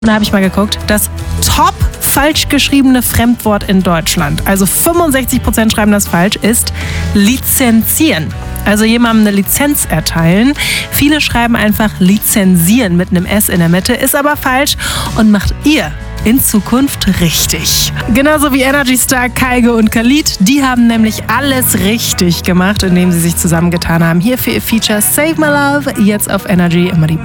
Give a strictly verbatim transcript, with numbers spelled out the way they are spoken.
Da habe ich mal geguckt, das top falsch geschriebene Fremdwort in Deutschland, also fünfundsechzig Prozent schreiben das falsch, ist lizenzieren. Also jemandem eine Lizenz erteilen. Viele schreiben einfach lizenzieren mit einem S in der Mitte, ist aber falsch und macht ihr in Zukunft richtig. Genauso wie Energy Star, Kygo und Khalid. Die haben nämlich alles richtig gemacht, indem sie sich zusammengetan haben. Hier für ihr Feature Save My Love, jetzt auf Energy immer die